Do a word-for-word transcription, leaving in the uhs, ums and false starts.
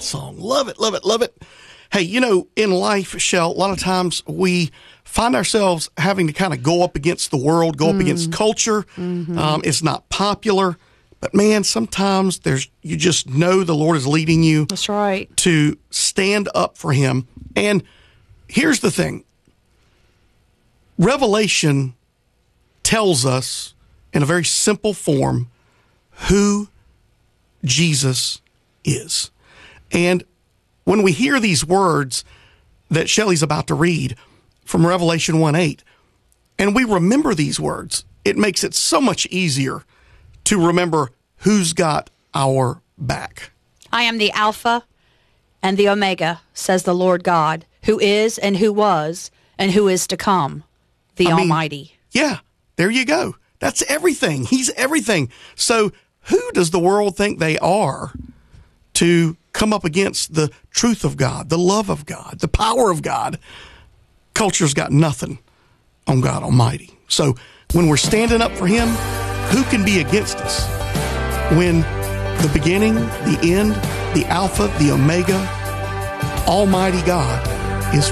song. Love it, love it, love it. Hey, you know, in life, Shell, a lot of times we find ourselves having to kind of go up against the world, go up mm. against culture. Mm-hmm. Um, it's not popular. But man, sometimes there's you just know the Lord is leading you. That's right. To stand up for him. And here's the thing. Revelation tells us in a very simple form who Jesus is. And when we hear these words that Shelley's about to read from Revelation one eight, and we remember these words, it makes it so much easier to remember who's got our back. I am the Alpha and the Omega, says the Lord God, who is and who was and who is to come, the I mean, Almighty. Yeah, there you go. That's everything. He's everything. So who does the world think they are to come up against the truth of God, the love of God, the power of God? Culture's got nothing on God Almighty. So when we're standing up for him, who can be against us? When the beginning, the end, the Alpha, the Omega, Almighty God